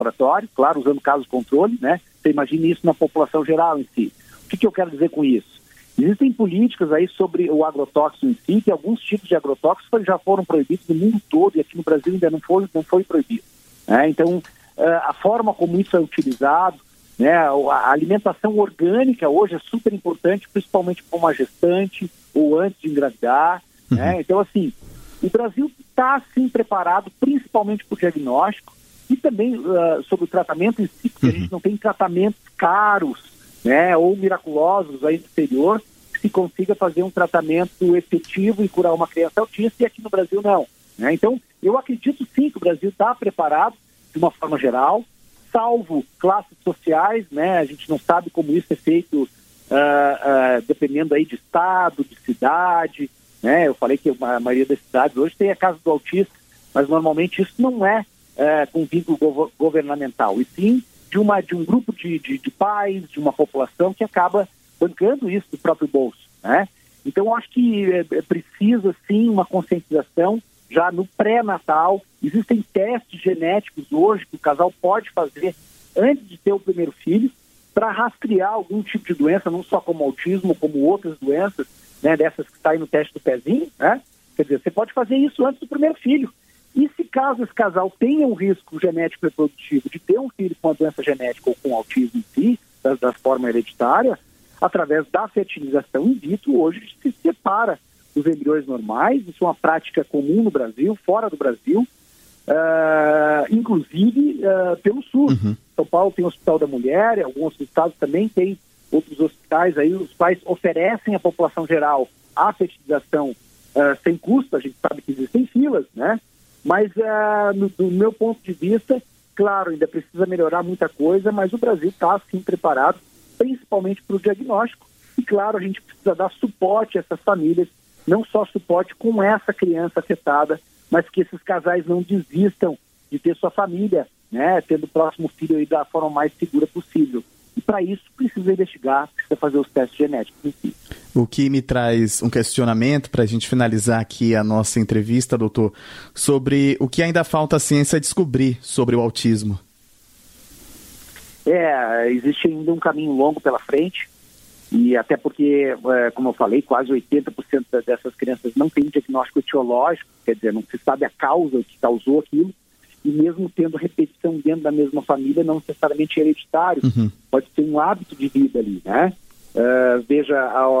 laboratório, claro, usando caso controle, né? Você imagine isso na população geral em si. O que eu quero dizer com isso? Existem políticas aí sobre o agrotóxico em si, que alguns tipos de agrotóxicos já foram proibidos no mundo todo e aqui no Brasil ainda não foi proibido. Né? Então, a forma como isso é utilizado, né? A alimentação orgânica hoje é super importante, principalmente para uma gestante ou antes de engravidar. Né? Então, assim, o Brasil está, sim, preparado, principalmente para o diagnóstico e também sobre o tratamento em si, porque a gente não tem tratamentos caros, né, ou miraculosos aí no exterior, que se consiga fazer um tratamento efetivo e curar uma criança autista, e aqui no Brasil não. Né? Então, eu acredito sim que o Brasil está preparado de uma forma geral, salvo classes sociais, né? A gente não sabe como isso é feito dependendo aí de estado, de cidade, né? Eu falei que a maioria das cidades hoje tem a casa do autista, mas normalmente isso não é com vínculo governamental, e sim de um grupo de pais, de uma população que acaba bancando isso do próprio bolso, né? Então, eu acho que precisa, sim, uma conscientização já no pré-natal. Existem testes genéticos hoje que o casal pode fazer antes de ter o primeiro filho para rastrear algum tipo de doença, não só como autismo, como outras doenças, né, dessas que está aí no teste do pezinho, né? Quer dizer, você pode fazer isso antes do primeiro filho. E se caso esse casal tenha um risco genético reprodutivo de ter um filho com a doença genética ou com autismo em si, das formas hereditárias, através da fertilização in vitro, hoje se separa os embriões normais. Isso é uma prática comum no Brasil, fora do Brasil, inclusive pelo SUS. São Paulo tem o Hospital da Mulher, alguns estados também têm outros hospitais aí, os quais oferecem à população geral a fertilização sem custo. A gente sabe que existem filas, né? Mas, do meu ponto de vista, claro, ainda precisa melhorar muita coisa, mas o Brasil está, sim, preparado, principalmente para o diagnóstico. E, claro, a gente precisa dar suporte a essas famílias, não só suporte com essa criança afetada, mas que esses casais não desistam de ter sua família, né, tendo o próximo filho aí da forma mais segura possível. E, para isso, precisa investigar, precisa fazer os testes genéticos em si. O que me traz um questionamento para a gente finalizar aqui a nossa entrevista, doutor, sobre o que ainda falta a ciência descobrir sobre o autismo. Existe ainda um caminho longo pela frente, e até porque, como eu falei, quase 80% dessas crianças não tem diagnóstico etiológico, quer dizer, não se sabe a causa que causou aquilo, e mesmo tendo repetição dentro da mesma família, não necessariamente hereditário, pode ser um hábito de vida ali, né? Veja,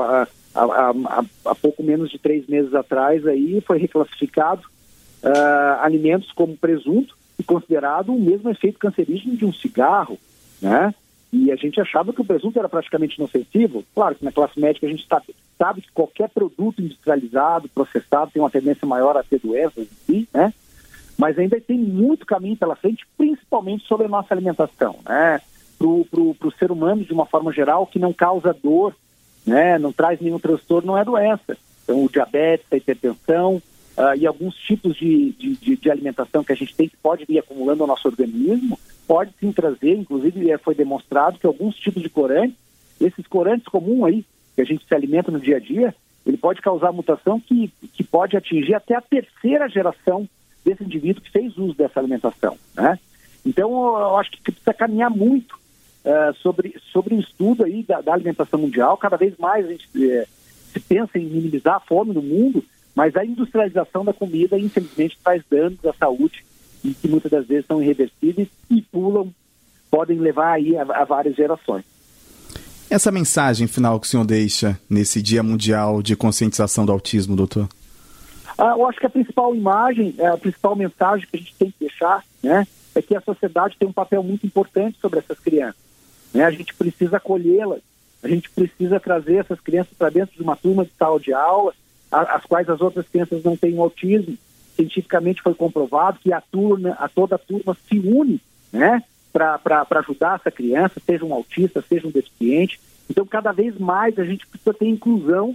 há pouco menos de 3 meses atrás aí foi reclassificado alimentos como presunto e considerado o mesmo efeito cancerígeno de um cigarro, né? E a gente achava que o presunto era praticamente inofensivo. Claro que na classe médica a gente sabe que qualquer produto industrializado, processado, tem uma tendência maior a ter doenças em si, né? Mas ainda tem muito caminho pela frente, principalmente sobre a nossa alimentação, né? Para o ser humano, de uma forma geral, que não causa dor, né? Não traz nenhum transtorno, não é doença. Então, o diabetes, a hipertensão e alguns tipos de alimentação que a gente tem, que pode ir acumulando ao nosso organismo, pode sim trazer, inclusive foi demonstrado que alguns tipos de corantes, esses corantes comuns aí, que a gente se alimenta no dia a dia, ele pode causar mutação que pode atingir até a 3ª geração desse indivíduo que fez uso dessa alimentação, né? Então, eu acho que precisa caminhar muito sobre o estudo aí da alimentação mundial. Cada vez mais a gente se pensa em minimizar a fome no mundo, mas a industrialização da comida, infelizmente, traz danos à saúde e que muitas das vezes são irreversíveis e podem levar aí a várias gerações. Essa mensagem final que o senhor deixa nesse Dia Mundial de Conscientização do Autismo, doutor? Eu acho que a principal a principal mensagem que a gente tem que deixar, né, é que a sociedade tem um papel muito importante sobre essas crianças, né? A gente precisa acolhê-las, a gente precisa trazer essas crianças para dentro de uma turma de sala de aula, as quais as outras crianças não têm autismo. Cientificamente foi comprovado que toda a turma se une, né, para ajudar essa criança, seja um autista, seja um deficiente. Então, cada vez mais a gente precisa ter inclusão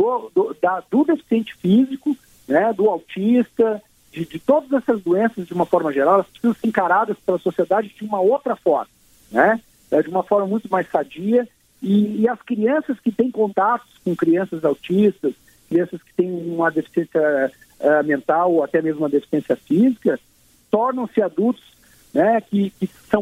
do deficiente físico, né, do autista, de todas essas doenças de uma forma geral. Elas precisam ser encaradas pela sociedade de uma outra forma, né, de uma forma muito mais sadia. E as crianças que têm contatos com crianças autistas, crianças que têm uma deficiência mental ou até mesmo uma deficiência física, tornam-se adultos né, que são